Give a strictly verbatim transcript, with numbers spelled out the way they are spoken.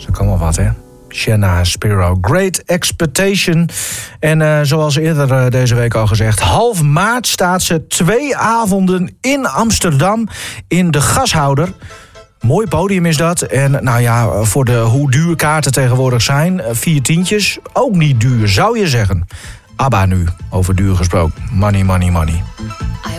Ze kan wel wat, hè? Shanna Spiro, Great Expectation. En uh, zoals eerder uh, deze week al gezegd, half maart staat ze twee avonden in Amsterdam in de Gashouder. Mooi podium is dat. En nou ja, voor de hoe duur kaarten tegenwoordig zijn, vier tientjes, ook niet duur, zou je zeggen. ABBA nu, over duur gesproken. Money, money, money.